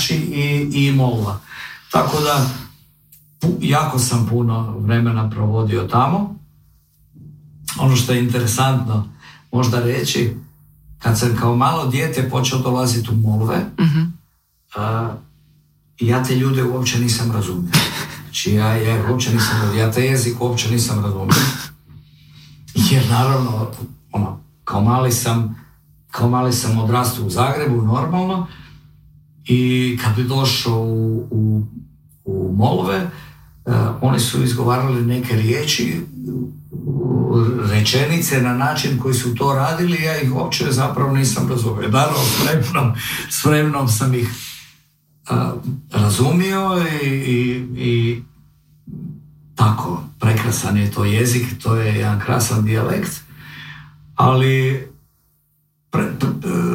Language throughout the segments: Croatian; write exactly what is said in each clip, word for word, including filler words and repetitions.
znači i, i Molva. Tako da jako sam puno vremena provodio tamo. Ono što je interesantno možda reći, kad sam kao malo dijete počeo dolaziti u Molve, uh-huh. uh, ja te ljude uopće nisam razumio. Znači ja, ja uopće nisam razumio. Ja te jezik uopće nisam razumio. Jer naravno, ono, kao mali sam, kao mali sam odrastao u Zagrebu, normalno, i kad bi došao u, u, u Molve, uh, oni su izgovarali neke riječi, rečenice na način koji su to radili, ja ih uopće zapravo nisam razumio. Naravno, s vremenom, s vremenom sam ih a, razumio i, i, i tako, prekrasan je to jezik, to je jedan krasan dijalekt, ali pre, pre,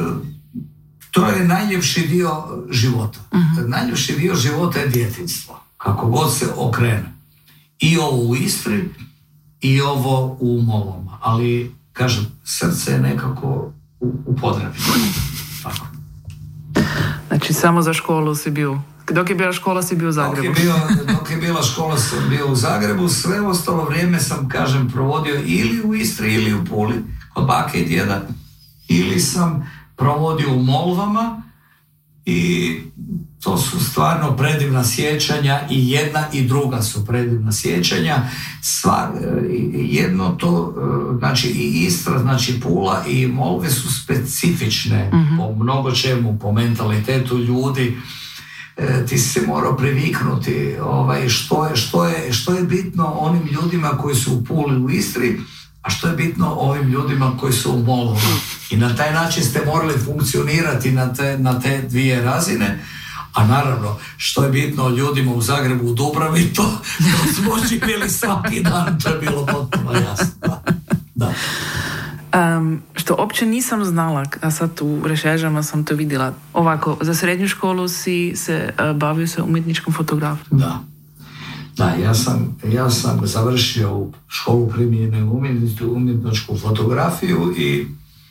to je najljepši dio života. Uh-huh. Najljepši dio života je djetinjstvo, kako god se okrene. I ovo u Istri, i ovo u Molvama, ali kažem, srce je nekako u, u Podravini. Tako. Znači, samo za školu si bio, dok je bila škola si bio u Zagrebu. Dok je, bio, dok je bila škola sam bio u Zagrebu, sve ostalo vrijeme sam, kažem, provodio ili u Istri ili u Puli, kod bake i djeda, ili sam provodio u Molvama i to su stvarno predivna sjećanja i jedna i druga su predivna sjećanja. Sva, jedno to, znači i Istra, znači Pula i Molve su specifične mm-hmm. po mnogo čemu, po mentalitetu ljudi. E, ti si se morao priviknuti ovaj, što, je, što, je, što je bitno onim ljudima koji su u Puli u Istri, a što je bitno ovim ljudima koji su u Molvama. I na taj način ste morali funkcionirati na te, na te dvije razine. A naravno, što je bitno ljudima u Zagrebu, u Dubravi, to, to smo živjeli svaki dan, to je bilo potpuno jasno. Da. Um, što uopće nisam znala, a sad u rešežama sam to vidjela. Ovako, za srednju školu si se uh, bavio sa umjetničkom fotografijom. Da. Da, ja sam, ja sam završio u školu primijenjene umjetničku fotografiju i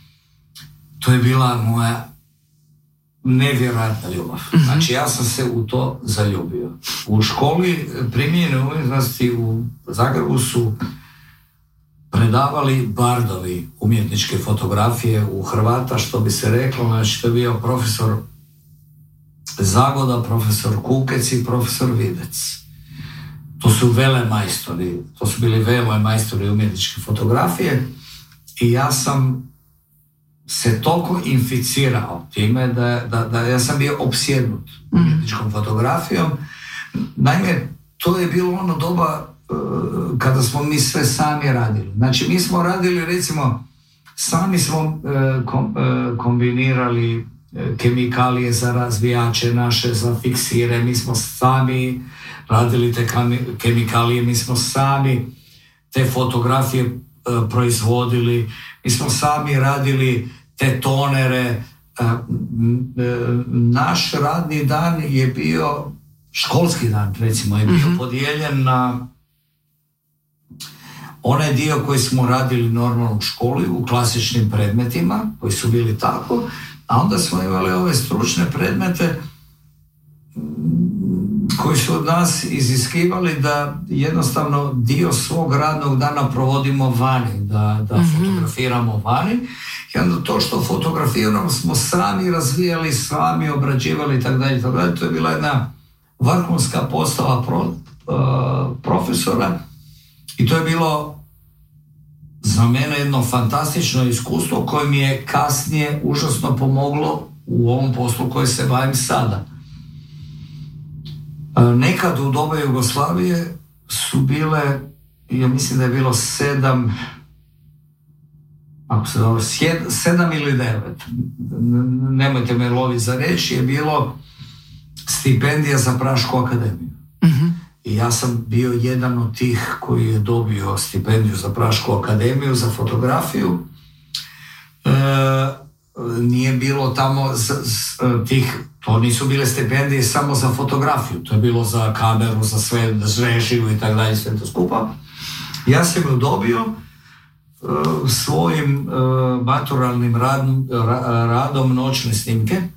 to je bila moja nevjerojatna ljubav. Znači, ja sam se u to zaljubio. U školi primijenjene umjetnosti u Zagrebu su predavali bardovi umjetničke fotografije u Hrvata, što bi se reklo, znači to je bio profesor Zagoda, profesor Kukec i profesor Videc. To su vele majstori, to su bili vele majstori umjetničke fotografije i ja sam se toliko inficirao time da, da, da ja sam bio opsjednut umjetničkom fotografijom. Naime, to je bilo ono doba uh, kada smo mi sve sami radili. Znači, mi smo radili, recimo, sami smo uh, kom, uh, kombinirali uh, kemikalije za razvijače naše, za fiksire, mi smo sami radili te kam- kemikalije, mi smo sami te fotografije uh, proizvodili, mi smo sami radili te tonere. Naš radni dan je bio, školski dan recimo, je bio mm-hmm. podijeljen na onaj dio koji smo radili normalno u školi, u klasičnim predmetima, koji su bili tako, a onda smo imali ove stručne predmete koji su od nas iziskivali da jednostavno dio svog radnog dana provodimo vani, da, da mm-hmm. fotografiramo vani. I onda to što fotografiramo smo sami razvijali, sami obrađivali i tako dalje, tako dalje. To je bila jedna vrhunska postava pro, uh, profesora i to je bilo za mene jedno fantastično iskustvo koje mi je kasnije užasno pomoglo u ovom poslu koji se bavim sada. Nekad u doba Jugoslavije su bile, ja mislim da je bilo sedam, ako se dobro, sedam ili devet, nemojte me loviti za reći, je bilo stipendija za Prašku akademiju. Mm-hmm. I ja sam bio jedan od tih koji je dobio stipendiju za Prašku akademiju, za fotografiju. E, nije bilo tamo z, z, tih, to nisu bile stipendije samo za fotografiju, to je bilo za kameru, za sve, za režiju i tako dalje, sve to skupa. Ja sam ju dobio uh, svojim uh, maturalnim rad, ra, radom noćne snimke